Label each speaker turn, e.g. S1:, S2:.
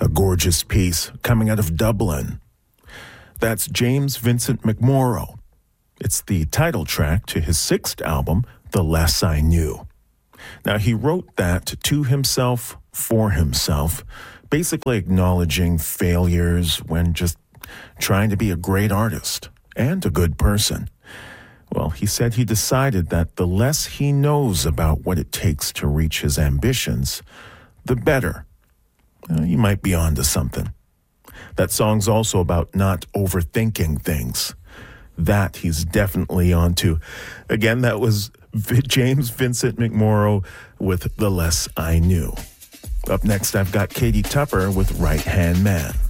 S1: gorgeous piece coming out of Dublin. That's James Vincent McMorrow. It's the title track to his 6th album, The Less I Knew. Now, he wrote that to himself, for himself, basically acknowledging failures when just trying to be a great artist and a good person. Well, he said he decided that the less he knows about what it takes to reach his ambitions, the better. You might be onto something. That song's also about not overthinking things. That he's definitely onto. Again, that was James Vincent McMorrow with The Less I Knew. Up next, I've got Katie Tupper with Right Hand Man.